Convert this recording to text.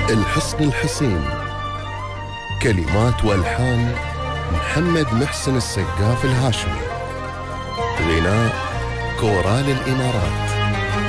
الحصن الحصين. كلمات والحان محمد محسن السقاف الهاشمي. غناء كورال الإمارات.